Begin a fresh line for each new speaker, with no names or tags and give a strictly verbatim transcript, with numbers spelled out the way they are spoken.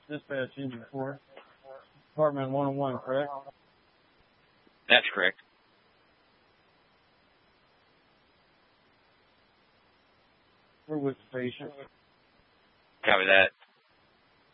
Dispatch Engine four. Department one oh one, correct?
That's correct.
We're with the patient.
Copy that.